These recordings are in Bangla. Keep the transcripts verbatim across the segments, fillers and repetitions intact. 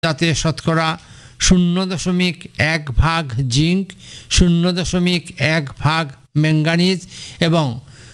যাতে শতকরা শূন্য দশমিক এক ভাগ জিঙ্ক, শূন্য দশমিক এক ভাগ ম্যাঙ্গানিজ এবং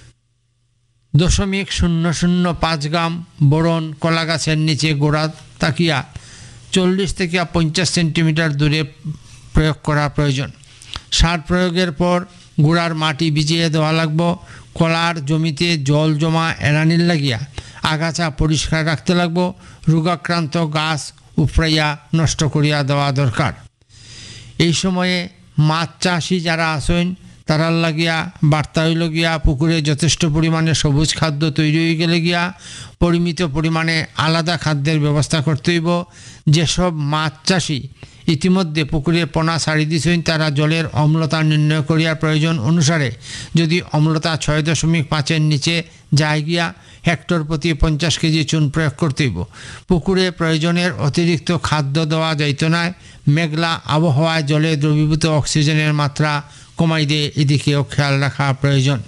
দশমিক শূন্য শূন্য পাঁচ গ্রাম বোরন কলা গাছের নিচে গোড়া তাকিয়া চল্লিশ থেকে পঞ্চাশ সেন্টিমিটার দূরে প্রয়োগ করা প্রয়োজন। সার প্রয়োগের পর গোড়ার মাটি ভিজিয়ে দেওয়া লাগবো। কলার জমিতে জল জমা এড়ানির লাগিয়া আগাছা পরিষ্কার রাখতে লাগবো। রোগাক্রান্ত গাছ উপড়াইয়া নষ্ট করিয়া দেওয়া দরকার। এই সময়ে মাছ চাষি যারা আছেন তারার লাগিয়া বার্তা হইল গিয়া পুকুরে যথেষ্ট পরিমাণে সবুজ খাদ্য তৈরি হয়ে গেলে গিয়া পরিমিত পরিমাণে আলাদা খাদ্যের ব্যবস্থা করতে হইব। যেসব মাছ চাষি ইতিমধ্যে পুকুরে পোনা ছাড়ি দিয়েছেন তারা জলের অম্লতা নির্ণয় করিয়ার প্রয়োজন অনুসারে যদি অম্লতা ছয় দশমিক পাঁচের নিচে যায় গিয়া হেক্টর প্রতি পঞ্চাশ কেজি চুন প্রয়োগ করতে হইব। পুকুরে প্রয়োজনের অতিরিক্ত খাদ্য দেওয়া যাইত না। মেঘলা আবহাওয়ায় জলে দ্রবীভূত অক্সিজেনের মাত্রা কমাই দিয়ে এদিকেও খেয়াল রাখা প্রয়োজন।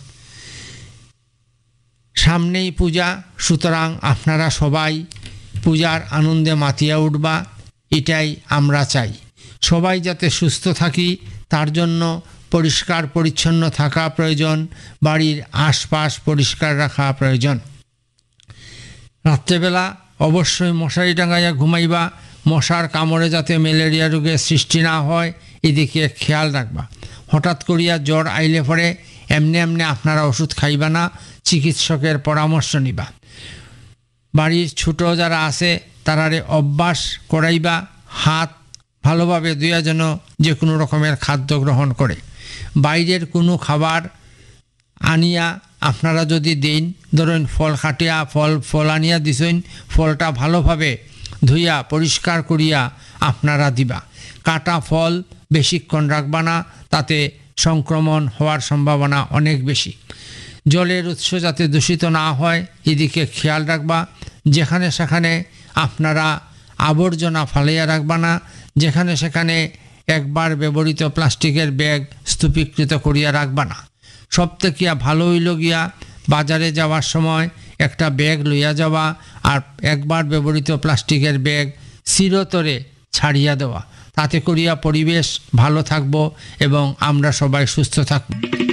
সামনেই পূজা, সুতরাং আপনারা সবাই পূজার আনন্দে মাতিয়া উঠবা, এটাই আমরা চাই। সবাই যাতে সুস্থ থাকি তার জন্য পরিষ্কার পরিচ্ছন্ন থাকা প্রয়োজন, বাড়ির আশপাশ পরিষ্কার রাখা প্রয়োজন। রাত্রেবেলা অবশ্যই মশারি টাঙাইয়া ঘুমাইবা। মশার কামড়ে যাতে ম্যালেরিয়া রোগের সৃষ্টি না হয় এদিকে খেয়াল রাখবা। হঠাৎ করিয়া জ্বর আইলে পরে এমনি এমনি আপনারা ওষুধ খাইবা না, চিকিৎসকের পরামর্শ নিবা। বাড়ির ছোট যারা আছে তারারে অভ্যাস করাইবা হাত ভালোভাবে ধুইয়া যেন যে কোনো রকমের খাদ্য গ্রহণ করে। বাইরের কোনো খাবার আনিয়া আপনারা যদি দেন, ধরুন ফল কাটিয়া ফল ফল আনিয়া দিছেন, ফলটা ভালোভাবে ধুইয়া পরিষ্কার করিয়া আপনারা দিবা। কাটা ফল বেশিক্ষণ রাখবা না, তাতে সংক্রমণ হওয়ার সম্ভাবনা অনেক বেশি। জলের উৎস যাতে দূষিত না হয় এদিকে খেয়াল রাখবা। যেখানে সেখানে আপনারা আবর্জনা ফালাইয়া রাখবা না। যেখানে সেখানে একবার ব্যবহৃত প্লাস্টিকের ব্যাগ স্তূপীকৃত করিয়া রাখবা না। সব থেকে ভালো হইল গিয়া বাজারে যাওয়ার সময় একটা ব্যাগ লইয়া যাওয়া আর একবার ব্যবহৃত প্লাস্টিকের ব্যাগ চিরতরে ছাড়িয়া দেওয়া। তাতে করিয়া পরিবেশ ভালো থাকবো এবং আমরা সবাই সুস্থ থাকব।